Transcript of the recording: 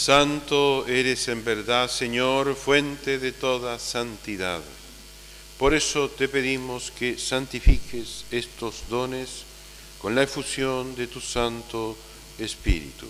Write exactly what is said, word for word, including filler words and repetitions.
Santo eres en verdad, Señor, fuente de toda santidad. Por eso te pedimos que santifiques estos dones con la efusión de tu Santo Espíritu.